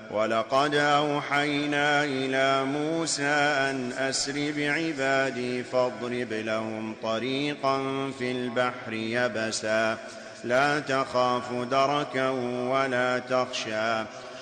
ولقد أوحينا إلى موسى أن أسر بعبادي فاضرب لهم طريقا في البحر يبسا لا تخاف دركا ولا تخشى